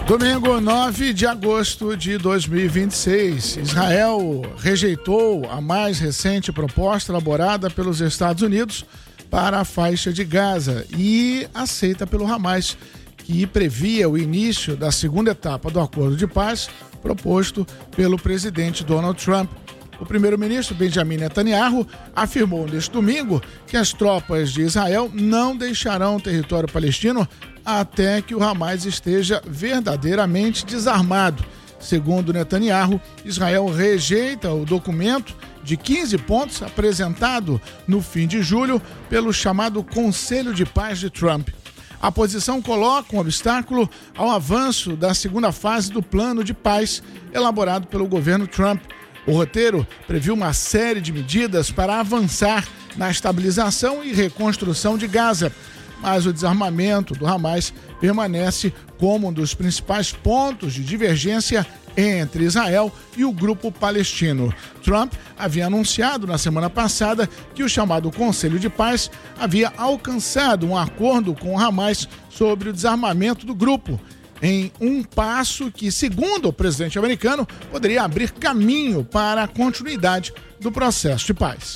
Domingo 9 de agosto de 2026, Israel rejeitou a mais recente proposta elaborada pelos Estados Unidos para a faixa de Gaza e aceita pelo Hamas, que previa o início da segunda etapa do acordo de paz proposto pelo presidente Donald Trump. O primeiro-ministro Benjamin Netanyahu afirmou neste domingo que as tropas de Israel não deixarão o território palestino até que o Hamas esteja verdadeiramente desarmado. Segundo Netanyahu, Israel rejeita o documento de 15 pontos apresentado no fim de julho pelo chamado Conselho de Paz de Trump. A posição coloca um obstáculo ao avanço da segunda fase do plano de paz elaborado pelo governo Trump. O roteiro previu uma série de medidas para avançar na estabilização e reconstrução de Gaza, mas o desarmamento do Hamas permanece como um dos principais pontos de divergência entre Israel e o grupo palestino. Trump havia anunciado na semana passada que o chamado Conselho de Paz havia alcançado um acordo com o Hamas sobre o desarmamento do grupo, em um passo que, segundo o presidente americano, poderia abrir caminho para a continuidade do processo de paz.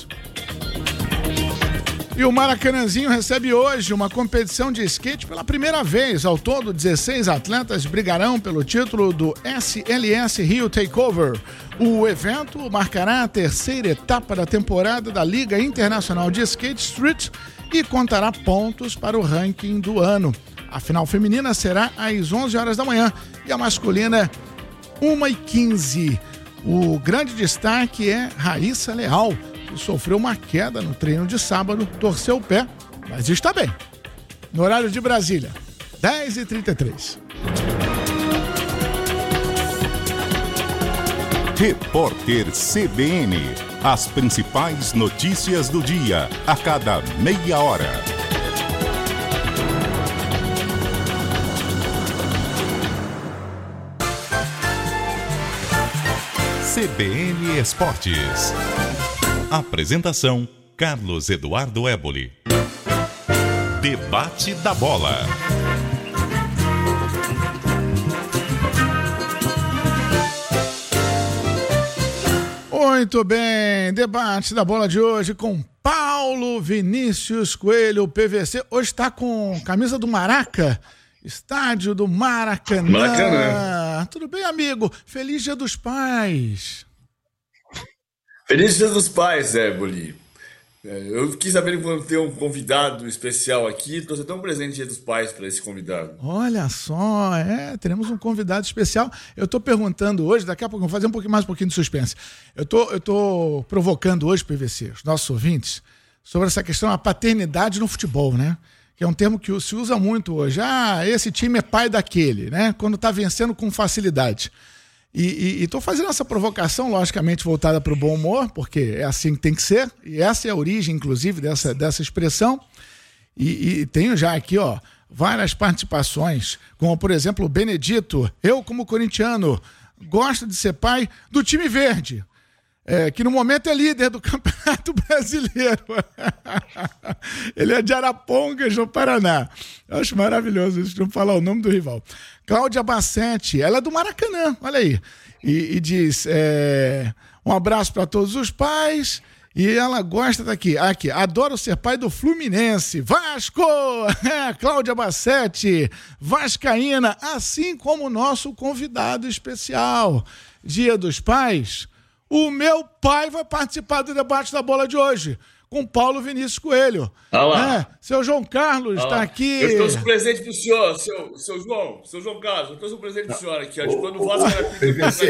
E o Maracanãzinho recebe hoje uma competição de skate pela primeira vez. Ao todo, 16 atletas brigarão pelo título do SLS Rio Takeover. O evento marcará a terceira etapa da temporada da Liga Internacional de Skate Street e contará pontos para o ranking do ano. A final feminina será às 11 horas da manhã e a masculina 1h15. O grande destaque é Raíssa Leal, que sofreu uma queda no treino de sábado, torceu o pé, mas está bem. No horário de Brasília, 10h33. Repórter CBN. As principais notícias do dia, a cada meia hora. CBN Esportes. Apresentação: Carlos Eduardo Éboli. Debate da Bola. Muito bem, debate da bola de hoje com Paulo Vinícius Coelho, o PVC. Hoje está com camisa do Maraca, estádio do Maracanã. Maracanã. Tudo bem, amigo? Feliz Dia dos Pais. Feliz Dia dos Pais, Éboli. Eu quis saber quando ter um convidado especial aqui, trouxe até um presente Dia dos Pais para esse convidado. Olha só, teremos um convidado especial. Eu estou perguntando hoje, daqui a pouco, vou fazer um pouquinho de suspense. Eu tô provocando hoje, PVC, os nossos ouvintes, sobre essa questão da paternidade no futebol, né? Que é um termo que se usa muito hoje. Esse time é pai daquele, né? Quando está vencendo com facilidade. E estou fazendo essa provocação, logicamente, voltada para o bom humor, porque é assim que tem que ser, e essa é a origem, inclusive, dessa expressão. E tenho já aqui, várias participações, como, por exemplo, o Benedito. Eu, como corintiano, gosto de ser pai do time verde, que no momento é líder do Campeonato Brasileiro. Ele é de Arapongas, no Paraná. Eu acho maravilhoso isso, não falar o nome do rival. Cláudia Bassetti, ela é do Maracanã, olha aí. E diz, um abraço para todos os pais. E ela gosta daqui. Aqui, adoro ser pai do Fluminense. Vasco! Cláudia Bassetti, vascaína, assim como o nosso convidado especial. Dia dos Pais. O meu pai vai participar do debate da bola de hoje, com Paulo Vinícius Coelho. Seu João Carlos está aqui. Eu trouxe um presente pro senhor, seu João Carlos. Eu trouxe um presente pro senhor aqui, de quando o Vasco era PVC,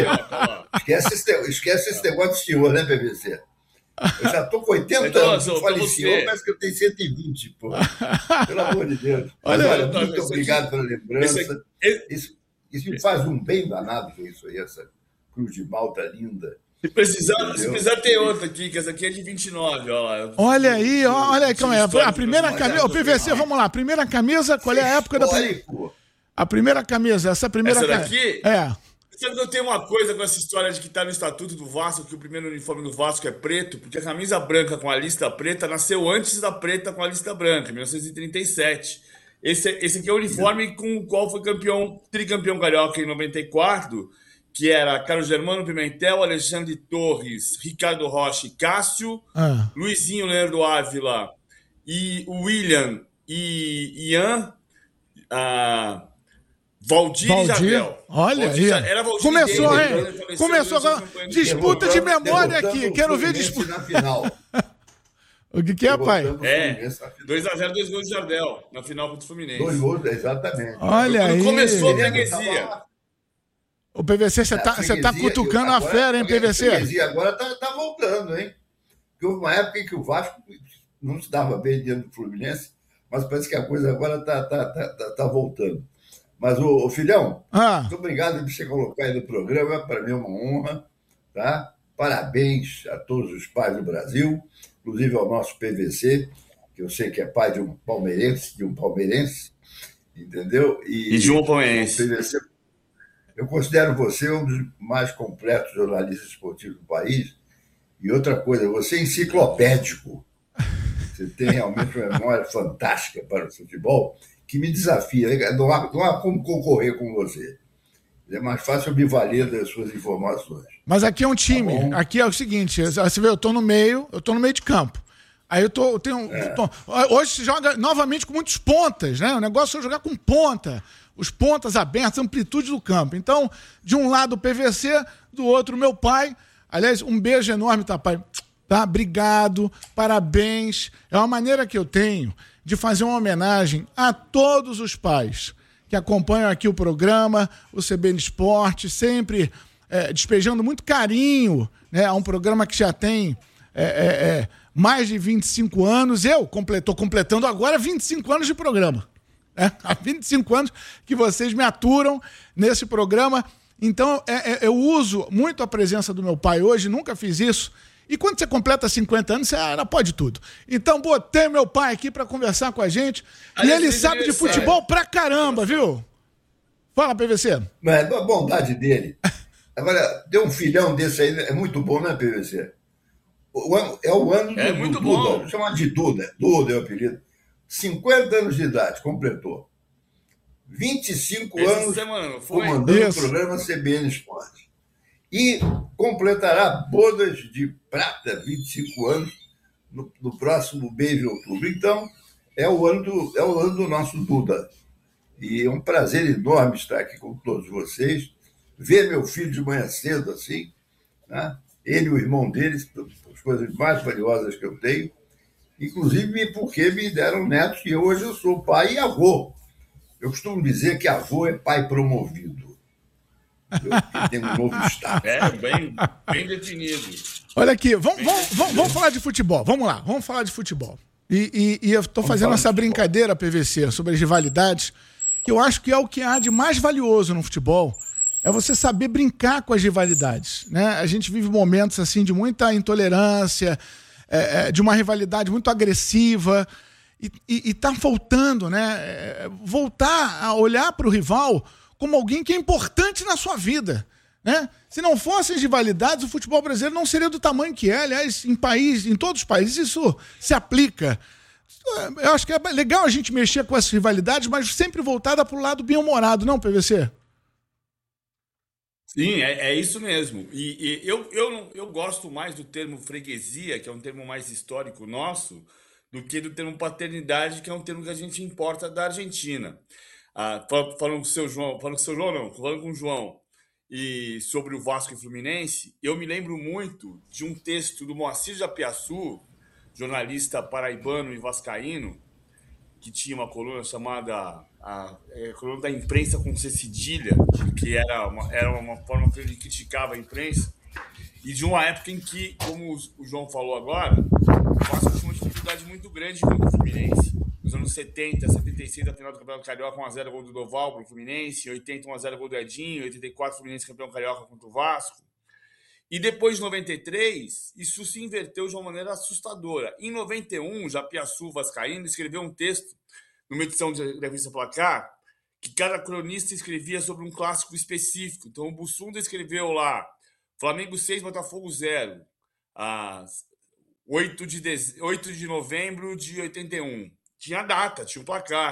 esquece esse negócio de senhor, né, PVC? Eu já tô com 80 anos, eu falei senhor, parece que eu tenho 120, pô. Pelo amor de Deus. Olha, muito obrigado pela lembrança. Isso me faz um bem danado, que é isso aí, essa cruz de malta linda. Se precisar ter outra aqui, que essa aqui é de 29, ó. Olha aí, olha aí, como é. A primeira camisa, o PVC, vamos lá. A primeira camisa, qual é a época da a primeira camisa? Essa daqui? Sabe que eu tenho uma coisa com essa história de que tá no Estatuto do Vasco, que o primeiro uniforme do Vasco é preto, porque a camisa branca com a lista preta nasceu antes da preta com a lista branca, em 1937. Esse aqui é o uniforme com o qual foi tricampeão carioca em 94, que era Carlos Germano Pimentel, Alexandre Torres, Ricardo Rocha e Cássio, Luizinho Leandro Ávila e William e Ian, Valdir e Jardel. Olha aí. Começou, hein? Começou agora. Disputa de memória aqui. Quero ver disputa. Na final. O que é, pai? 2x0, 2 gols de Jardel na final contra o Fluminense. 2 gols, exatamente. Olha aí. Começou a freguesia. O PVC, você tá cutucando a fera, hein, PVC? A freguesia agora tá voltando, hein? Porque houve uma época em que o Vasco não se dava bem diante do Fluminense, mas parece que a coisa agora tá voltando. Mas, ô filhão, muito obrigado por você colocar aí no programa, para mim é uma honra, tá? Parabéns a todos os pais do Brasil, inclusive ao nosso PVC, que eu sei que é pai de um palmeirense, entendeu? E de um palmeirense. PVC, eu considero você um dos mais completos jornalistas esportivos do país. E outra coisa, você é enciclopédico. Você tem realmente uma memória fantástica para o futebol, que me desafia. Não há como concorrer com você. É mais fácil eu me valer das suas informações. Mas aqui é um time. Tá, aqui é o seguinte, você vê, eu tô no meio de campo. Aí hoje se joga novamente com muitos pontas, né? O negócio é jogar com ponta. Os pontas abertas, amplitude do campo. Então, de um lado o PVC, do outro o meu pai. Aliás, um beijo enorme, tá, pai? Tá? Obrigado, parabéns. É uma maneira que eu tenho de fazer uma homenagem a todos os pais que acompanham aqui o programa, o CBN Esporte, sempre despejando muito carinho, né, a um programa que já tem mais de 25 anos. Estou completando agora 25 anos de programa. Há 25 anos que vocês me aturam nesse programa. Então, eu uso muito a presença do meu pai hoje, nunca fiz isso. E quando você completa 50 anos, você pode tudo. Então, botei meu pai aqui para conversar com a gente. E ele sabe de futebol pra caramba, viu? Fala, PVC. Mas a bondade dele. Agora, ter um filhão desse aí é muito bom, né, PVC? É o ano do muito Duda. Bom. Vamos chamar de Duda. Duda é o apelido. 50 anos de idade, completou. 25 anos comandando o programa CBN Esporte. E completará bodas de prata, 25 anos, no próximo mês de outubro. Então, é o ano do nosso Duda. E é um prazer enorme estar aqui com todos vocês, ver meu filho de manhã cedo, assim, né? Ele e o irmão deles, as coisas mais valiosas que eu tenho, inclusive porque me deram netos e hoje eu sou pai e avô. Eu costumo dizer que avô é pai promovido. Que tem um novo estado. Bem definido. Olha aqui, vamos falar de futebol. Vamos lá, vamos falar de futebol. E eu estou fazendo essa brincadeira, PVC, sobre as rivalidades, que eu acho que é o que há de mais valioso no futebol. É você saber brincar com as rivalidades, né? A gente vive momentos assim de muita intolerância, de uma rivalidade muito agressiva, e tá faltando, né? Voltar a olhar para o rival como alguém que é importante na sua vida, né? Se não fossem as rivalidades, o futebol brasileiro não seria do tamanho que é. Aliás, em todos os países isso se aplica. Eu acho que é legal a gente mexer com essas rivalidades, mas sempre voltada para o lado bem-humorado, não, PVC? Sim, é isso mesmo. E eu gosto mais do termo freguesia, que é um termo mais histórico nosso, do que do termo paternidade, que é um termo que a gente importa da Argentina. Falando com o João e sobre o Vasco e Fluminense, eu me lembro muito de um texto do Moacir Japiaçu, jornalista paraibano e vascaíno, que tinha uma coluna chamada coluna da imprensa com C cedilha, que era uma forma que ele criticava a imprensa, e de uma época em que, como o João falou agora, o Vasco tinha uma dificuldade muito grande contra o Fluminense. Nos anos 70, 76, a final do Campeonato Carioca, 1x0 gol do Doval para o Fluminense, 80, 1x0 gol do Edinho, 84, Fluminense campeão carioca contra o Vasco. E depois de 93, isso se inverteu de uma maneira assustadora. Em 91, Japiaçu vascaíno escreveu um texto, numa edição da revista Placar, que cada cronista escrevia sobre um clássico específico. Então, o Bussunda escreveu lá, Flamengo 6, Botafogo 0, 8 de novembro de 81. Tinha data, tinha um placar.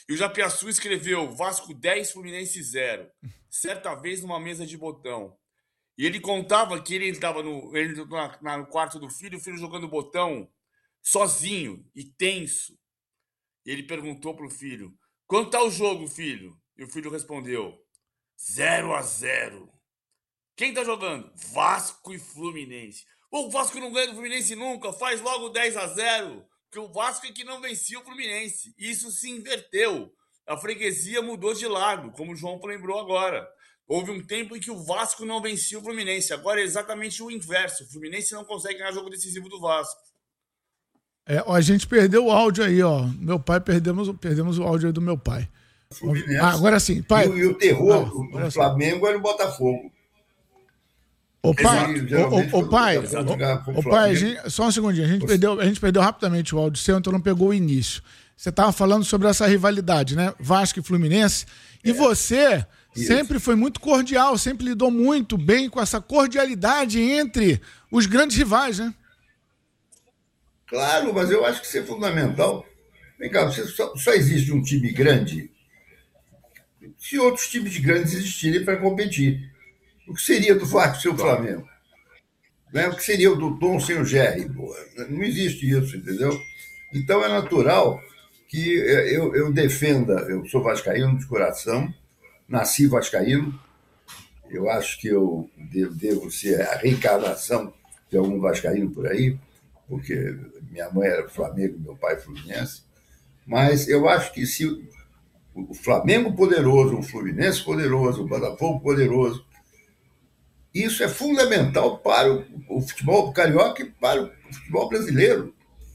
E o Japiaçu escreveu Vasco 10, Fluminense 0. Certa vez numa mesa de botão. E ele contava que ele entrava no quarto do filho, o filho jogando botão sozinho e tenso. E ele perguntou pro filho, quanto tá o jogo, filho? E o filho respondeu, 0-0. Quem tá jogando? Vasco e Fluminense. O Vasco não ganha do Fluminense nunca, faz logo 10-0. Porque o Vasco é que não vencia o Fluminense. Isso se inverteu. A freguesia mudou de lado, como o João lembrou agora. Houve um tempo em que o Vasco não vencia o Fluminense. Agora é exatamente o inverso. O Fluminense não consegue ganhar jogo decisivo do Vasco. A gente perdeu o áudio aí, ó. Meu pai, perdemos o áudio aí do meu pai. Agora sim, pai. E o terror do Flamengo era o Botafogo. Ô pai, só um segundinho. A gente perdeu rapidamente o áudio seu, então não pegou o início. Você estava falando sobre essa rivalidade, né? Vasco e Fluminense. E você sempre foi muito cordial, sempre lidou muito bem com essa cordialidade entre os grandes rivais, né? Claro, mas eu acho que isso é fundamental. Vem cá, só existe um time grande se outros times grandes existirem para competir. O que seria do Vasco sem o Flamengo? Né? O que seria o do Tom sem o Jerry? Não existe isso, entendeu? Então é natural que eu defenda, eu sou vascaíno de coração, nasci vascaíno, eu acho que eu devo ser a reencarnação de algum vascaíno por aí, porque minha mãe era Flamengo, meu pai Fluminense, mas eu acho que se o Flamengo poderoso, o Fluminense poderoso, o Botafogo poderoso, isso é fundamental para o futebol carioca e para o futebol brasileiro.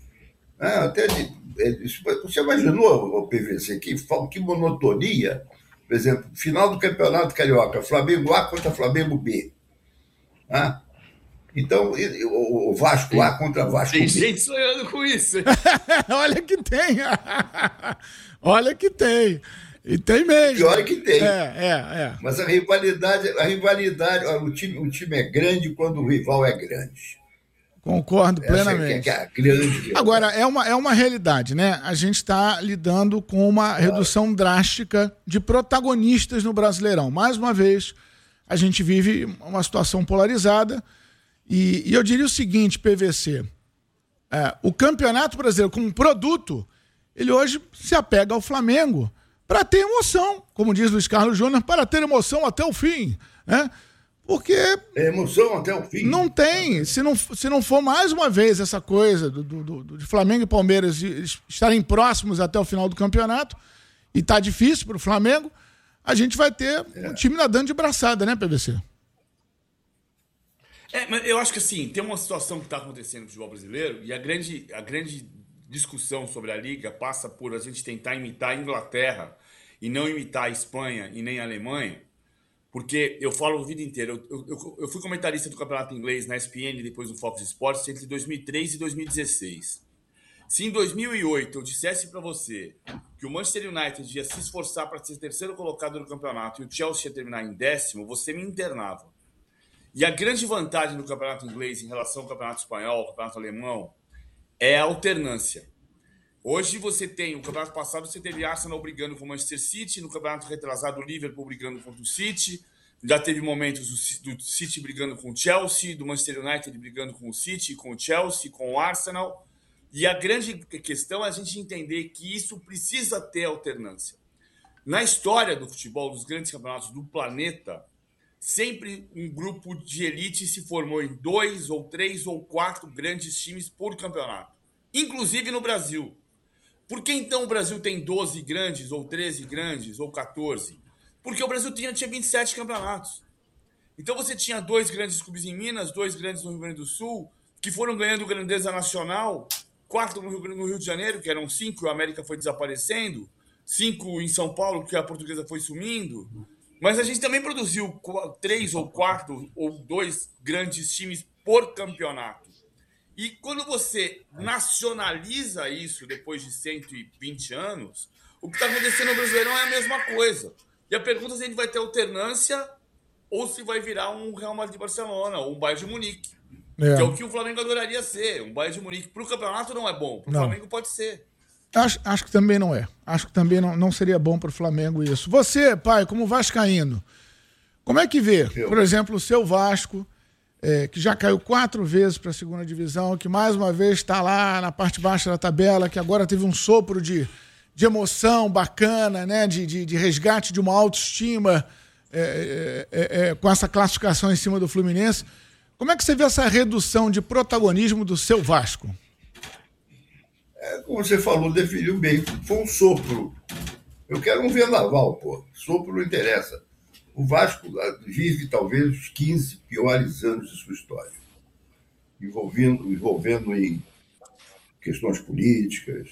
Você imaginou, o PVC, que monotonia? Por exemplo, final do Campeonato Carioca, Flamengo A contra Flamengo B. Então, o Vasco A contra Vasco B. Tem gente sonhando com isso. Olha que tem. Olha que tem. E tem mesmo. Pior é que tem. Mas a rivalidade, o time é grande quando o rival é grande. Concordo plenamente. É grande. Agora, é uma realidade, né? A gente está lidando com uma redução drástica de protagonistas no Brasileirão. Mais uma vez, a gente vive uma situação polarizada. E eu diria o seguinte, PVC. O Campeonato Brasileiro, como produto, ele hoje se apega ao Flamengo para ter emoção, como diz Luiz Carlos Júnior, para ter emoção até o fim, né? Porque é emoção até o fim. Não tem, se não for mais uma vez essa coisa de Flamengo e Palmeiras estarem próximos até o final do campeonato, e tá difícil para o Flamengo, a gente vai ter um time nadando de braçada, né, PVC? Mas eu acho que assim, tem uma situação que está acontecendo no futebol brasileiro, e a grande discussão sobre a Liga passa por a gente tentar imitar a Inglaterra e não imitar a Espanha e nem a Alemanha, porque eu falo a vida inteira. Eu fui comentarista do campeonato inglês na ESPN e depois no Fox Sports entre 2003 e 2016. Se em 2008 eu dissesse para você que o Manchester United ia se esforçar para ser terceiro colocado no campeonato e o Chelsea ia terminar em 10º, você me internava. E a grande vantagem do campeonato inglês em relação ao campeonato espanhol, ao campeonato alemão, é a alternância. Hoje você tem, no campeonato passado você teve Arsenal brigando com o Manchester City, no campeonato retrasado o Liverpool brigando contra o City, já teve momentos do City brigando com o Chelsea, do Manchester United brigando com o City, com o Chelsea, com o Arsenal, e a grande questão é a gente entender que isso precisa ter alternância. Na história do futebol, dos grandes campeonatos do planeta, sempre um grupo de elite se formou em 2 ou 3 ou 4 grandes times por campeonato, inclusive no Brasil. Por que então o Brasil tem 12 grandes, ou 13 grandes, ou 14? Porque o Brasil tinha 27 campeonatos. Então você tinha 2 grandes clubes em Minas, 2 grandes no Rio Grande do Sul, que foram ganhando grandeza nacional, 4 no Rio de Janeiro, que eram 5, e o América foi desaparecendo, 5 em São Paulo, que a Portuguesa foi sumindo. Mas a gente também produziu 3 ou 4 ou 2 grandes times por campeonato. E quando você nacionaliza isso depois de 120 anos, o que está acontecendo no Brasileirão é a mesma coisa. E a pergunta é se a gente vai ter alternância ou se vai virar um Real Madrid de Barcelona ou um Bayern de Munique. Que é o que o Flamengo adoraria ser. Um Bayern de Munique para o campeonato não é bom. Para o Flamengo pode ser. Acho que também não é. Acho que também não seria bom para o Flamengo isso. Você, pai, como vascaíno, como é que vê, por exemplo, o seu Vasco, que já caiu 4 vezes para a segunda divisão, que mais uma vez está lá na parte baixa da tabela, que agora teve um sopro de emoção bacana, né? de resgate de uma autoestima com essa classificação em cima do Fluminense. Como é que você vê essa redução de protagonismo do seu Vasco? Como você falou, definiu bem. Foi um sopro. Eu quero um vendaval, pô. Sopro não interessa. O Vasco vive talvez os 15 piores anos de sua história, envolvendo em questões políticas,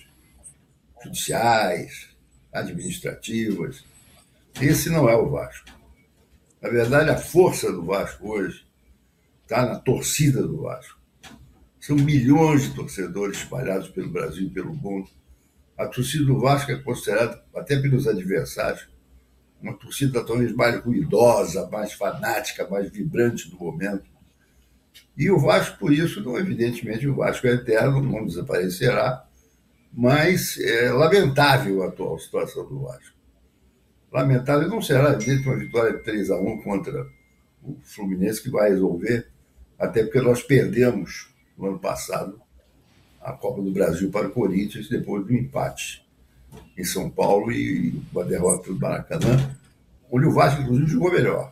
judiciais, administrativas. Esse não é o Vasco. Na verdade, a força do Vasco hoje está na torcida do Vasco. São milhões de torcedores espalhados pelo Brasil e pelo mundo. A torcida do Vasco é considerada, até pelos adversários, uma torcida talvez mais ruidosa, mais fanática, mais vibrante do momento. E o Vasco, por isso, não, evidentemente, o Vasco é eterno, não desaparecerá, mas é lamentável a atual situação do Vasco. Lamentável não será, evidente, uma vitória de 3-1 contra o Fluminense que vai resolver, até porque nós perdemos no ano passado a Copa do Brasil para o Corinthians depois do empate em São Paulo e uma derrota do Maracanã, onde o Vasco, inclusive, jogou melhor.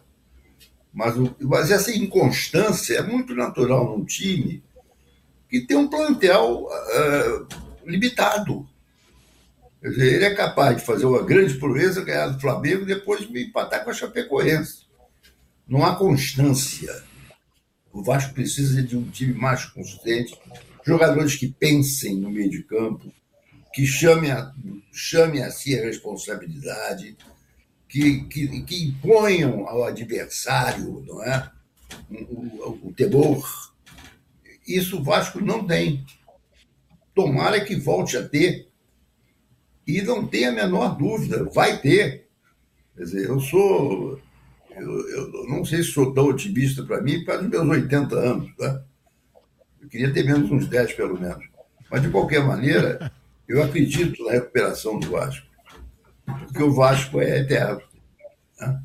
Mas essa inconstância é muito natural num time que tem um plantel limitado. Quer dizer, ele é capaz de fazer uma grande proeza, ganhar do Flamengo e depois empatar com a Chapecoense. Não há constância. O Vasco precisa de um time mais consistente, jogadores que pensem no meio de campo, que chame a si a responsabilidade, que imponham ao adversário, não é? o temor. Isso o Vasco não tem. Tomara que volte a ter. E não tem a menor dúvida, vai ter. Quer dizer, eu não sei se sou tão otimista para mim, para os meus 80 anos. Tá? Eu queria ter menos uns 10, pelo menos. Mas, de qualquer maneira, eu acredito na recuperação do Vasco. Porque o Vasco é eterno. Né?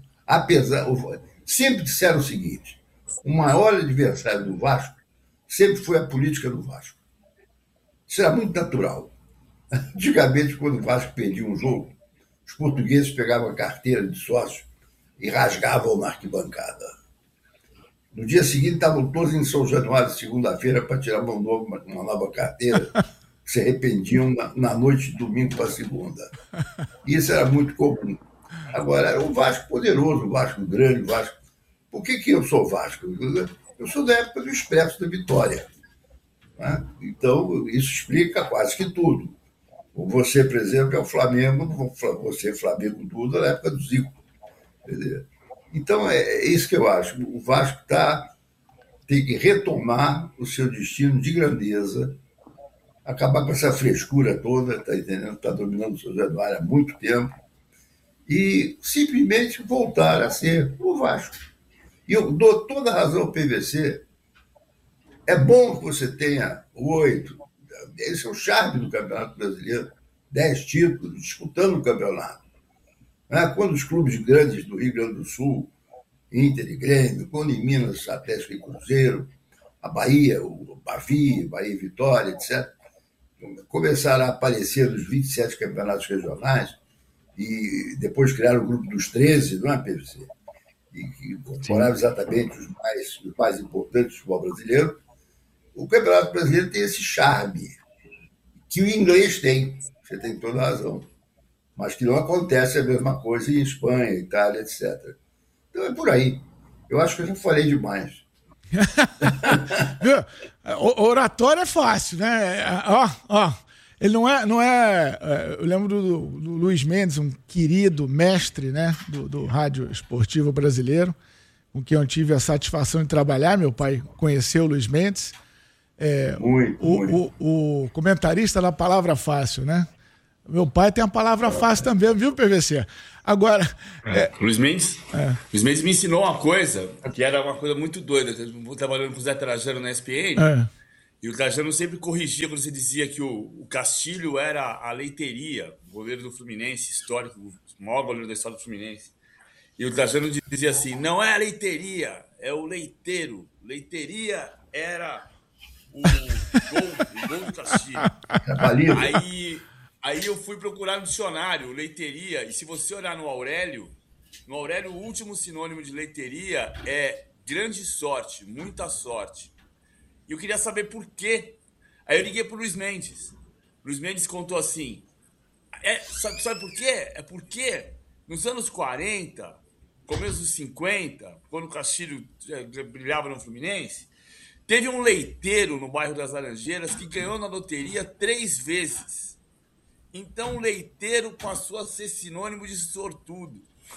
Sempre disseram o seguinte, o maior adversário do Vasco sempre foi a política do Vasco. Isso era muito natural. Antigamente, quando o Vasco perdia um jogo, os portugueses pegavam a carteira de sócio e rasgavam na arquibancada. No dia seguinte, estavam todos em São Januário, segunda-feira, para tirar uma nova carteira, se arrependiam na noite de domingo para segunda. Isso era muito comum. Agora, era um Vasco poderoso, um Vasco grande, um Vasco... Por que eu sou Vasco? Eu sou da época do Expresso da Vitória. Né? Então, isso explica quase que tudo. Você, por exemplo, é o Flamengo, você é Flamengo tudo na época do Zico. Entendeu? Então, é isso que eu acho. O Vasco tem que retomar o seu destino de grandeza, acabar com essa frescura toda, está entendendo? Está dominando o São Januário há muito tempo, e simplesmente voltar a ser o Vasco. E eu dou toda a razão ao PVC. É bom que você tenha 8, esse é o charme do Campeonato Brasileiro, 10 títulos, disputando o campeonato. Quando os clubes grandes do Rio Grande do Sul, Inter e Grêmio, quando em Minas, Atlético e Cruzeiro, a Bahia, o Bavi, Bahia e Vitória, etc., começaram a aparecer nos 27 campeonatos regionais e depois criaram o grupo dos 13, não é, PVC? E que incorporaram exatamente os mais importantes do futebol brasileiro. O Campeonato Brasileiro tem esse charme que o inglês tem, você tem toda a razão, mas que não acontece a mesma coisa em Espanha, Itália, etc. Então é por aí. Eu acho que eu já falei demais. Oratório é fácil, né? Ele não é eu lembro do Luiz Mendes, um querido mestre, né, do rádio esportivo brasileiro, com quem eu tive a satisfação de trabalhar. Meu pai conheceu o Luiz Mendes. O comentarista da palavra fácil, né? Meu pai tem a palavra fácil também, viu, PVC? Agora... Luiz Mendes me ensinou uma coisa, que era uma coisa muito doida. Eu trabalhando com o Zé Trajano na ESPN, E o Trajano sempre corrigia quando você dizia que o Castilho era a leiteria, goleiro do Fluminense, histórico, o maior goleiro da história do Fluminense. E o Trajano dizia assim, não é a leiteria, é o leiteiro. Leiteria era o gol do Castilho. Aí eu fui procurar no dicionário, leiteria, e se você olhar no Aurélio, o último sinônimo de leiteria é grande sorte, muita sorte. E eu queria saber por quê. Aí eu liguei pro Luiz Mendes. Luiz Mendes contou assim, sabe por quê? É porque nos anos 40, começo dos 50, quando o Castilho brilhava no Fluminense, teve um leiteiro no bairro das Laranjeiras que ganhou na loteria 3 vezes. Então o leiteiro passou a ser sinônimo de sortudo.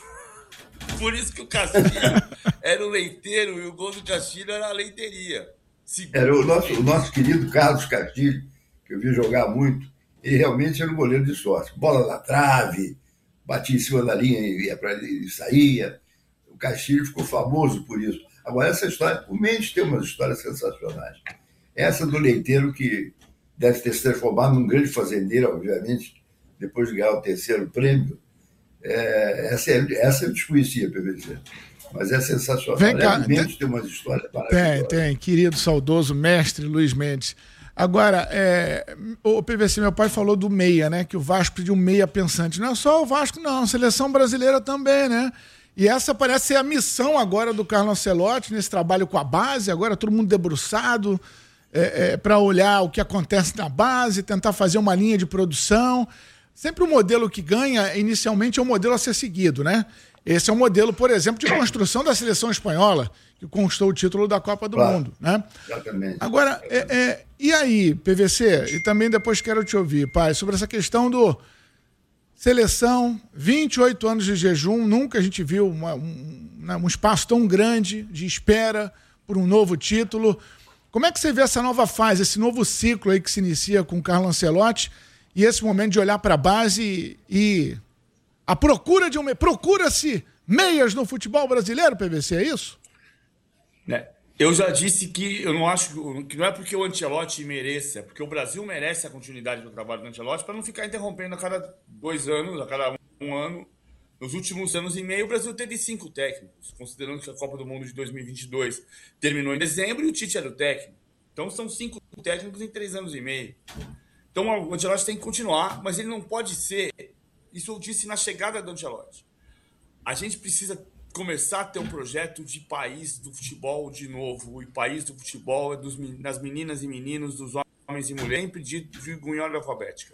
Por isso que o Castilho era o leiteiro e o gol do Castilho era a leiteria. Era o nosso querido Carlos Castilho, que eu vi jogar muito, ele realmente era um goleiro de sorte. Bola na trave, batia em cima da linha e saía. O Castilho ficou famoso por isso. Agora, essa história, o Mendes tem umas histórias sensacionais. Essa do leiteiro, que deve ter se transformado num grande fazendeiro, obviamente, depois de ganhar o 3º prêmio. Essa eu desconhecia, PVC. Mas é sensacional. Vem cá, Mendes tem umas histórias maravilhosas. Tem, querido, saudoso mestre Luiz Mendes. Agora, o PVC, meu pai falou do meia, né? Que o Vasco pediu um meia pensante. Não é só o Vasco, não. A seleção brasileira também, né? E essa parece ser a missão agora do Carlo Ancelotti, nesse trabalho com a base, agora todo mundo debruçado para olhar o que acontece na base, tentar fazer uma linha de produção. Sempre o modelo que ganha, inicialmente, é um modelo a ser seguido, né? Esse é um modelo, por exemplo, de construção da seleção espanhola, que conquistou o título da Copa do Mundo, né? Exatamente. Agora, e aí, PVC? E também depois quero te ouvir, pai, sobre essa questão do seleção, 28 anos de jejum, nunca a gente viu um espaço tão grande de espera por um novo título. Como é que você vê essa nova fase, esse novo ciclo aí que se inicia com o Carlo Ancelotti e esse momento de olhar para a base e a procura de procura-se meias no futebol brasileiro, PVC, é isso? Eu já disse que eu não acho que não é porque o Ancelotti mereça, é porque o Brasil merece a continuidade do trabalho do Ancelotti para não ficar interrompendo a cada 2 anos, a cada um ano. Nos últimos anos e meio, o Brasil teve 5 técnicos, considerando que a Copa do Mundo de 2022 terminou em dezembro e o Tite era o técnico. Então são 5 técnicos em 3 anos e meio. Então o Ancelotti tem que continuar, mas ele não pode ser... Isso eu disse na chegada do Ancelotti. A gente precisa começar a ter um projeto de país do futebol de novo. E país do futebol é das meninas e meninos, dos homens e mulheres, sempre dito de ordem alfabética.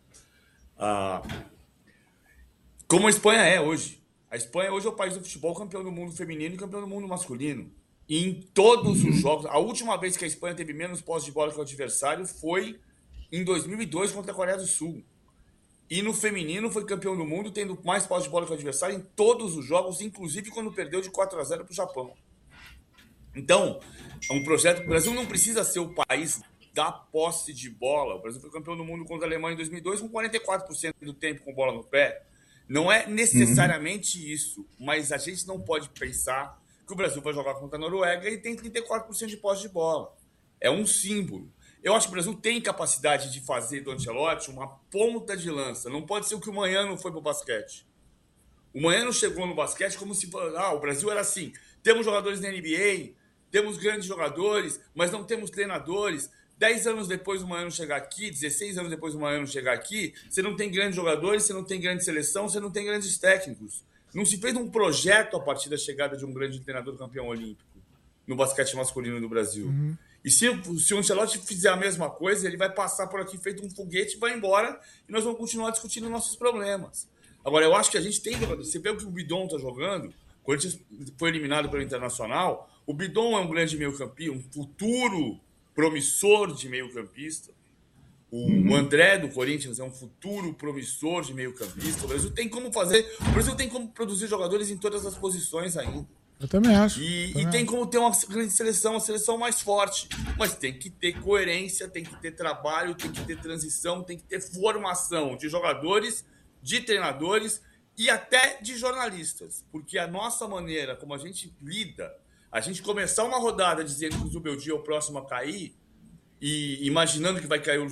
Como a Espanha é hoje. A Espanha hoje é o país do futebol campeão do mundo feminino e campeão do mundo masculino. E em todos os jogos... A última vez que a Espanha teve menos posse de bola que o adversário foi em 2002 contra a Coreia do Sul. E no feminino foi campeão do mundo, tendo mais posse de bola que o adversário em todos os jogos, inclusive quando perdeu de 4-0 para o Japão. Então, é um projeto... O Brasil não precisa ser o país da posse de bola. O Brasil foi campeão do mundo contra a Alemanha em 2002 com 44% do tempo com bola no pé. Não é necessariamente isso, mas a gente não pode pensar que o Brasil vai jogar contra a Noruega e tem 34% de posse de bola. É um símbolo. Eu acho que o Brasil tem capacidade de fazer do Ancelotti uma ponta de lança. Não pode ser o que o Manhano foi pro basquete. O Manhano chegou no basquete como se... o Brasil era assim. Temos jogadores na NBA, temos grandes jogadores, mas não temos treinadores. 10 anos depois do Manhano chegar aqui, 16 anos depois do Manhano chegar aqui, você não tem grandes jogadores, você não tem grande seleção, você não tem grandes técnicos. Não se fez um projeto a partir da chegada de um grande treinador campeão olímpico no basquete masculino do Brasil. E se o Ancelotti fizer a mesma coisa, ele vai passar por aqui feito um foguete, vai embora e nós vamos continuar discutindo nossos problemas. Agora, eu acho que a gente tem jogadores. Você vê o que o Bidon está jogando, o Corinthians foi eliminado pelo Internacional, o Bidon é um grande meio-campista, um futuro promissor de meio-campista. O André do Corinthians é um futuro promissor de meio-campista. O Brasil tem como produzir jogadores em todas as posições ainda. Eu também acho. E tem como ter uma grande seleção, uma seleção mais forte. Mas tem que ter coerência, tem que ter trabalho, tem que ter transição, tem que ter formação de jogadores, de treinadores e até de jornalistas. Porque a nossa maneira, como a gente lida, a gente começar uma rodada dizendo que o Zubeldia é o próximo a cair e imaginando que vai cair